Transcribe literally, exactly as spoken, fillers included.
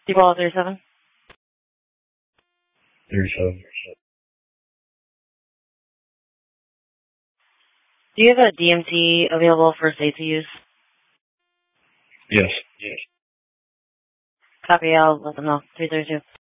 T-Ball thirty-seven. thirty-seven. Do you have a D M T available for safety use? Yes. Yes. Copy, I'll let them know. three thirty-two.